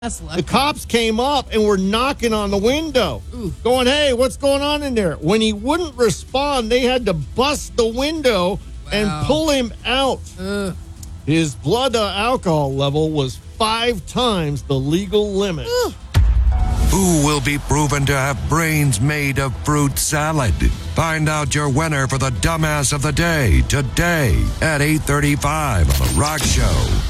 That's lucky. The cops came up and were knocking on the window, going, "Hey, what's going on in there?" When he wouldn't respond, they had to bust the window and pull him out. His blood alcohol level was 5 times the legal limit. Who will be proven to have brains made of fruit salad? Find out your winner for the Dumbass of the Day today at 8:35 on The Rock Show.